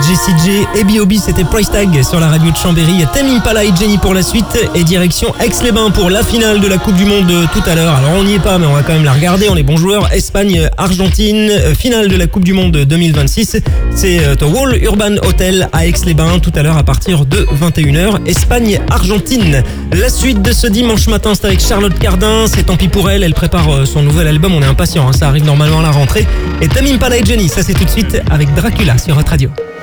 Jessie J et B.O.B, c'était Price Tag sur la radio de Chambéry. Tame Impala et Jenny pour la suite et direction Aix-les-Bains pour la finale de la Coupe du Monde tout à l'heure. Alors on n'y est pas mais on va quand même la regarder, on est bons joueurs. Espagne, Argentine, finale de la Coupe du Monde 2026. C'est au Wall Urban Hotel à Aix-les-Bains tout à l'heure à partir de 21h. Espagne, Argentine. La suite de ce dimanche matin, c'est avec Charlotte Cardin. C'est tant pis pour elle, elle prépare son nouvel album, on est impatient, ça arrive normalement à la rentrée. Et Tame Impala et Jenny, ça c'est tout de suite avec Dracula sur Hot Radio.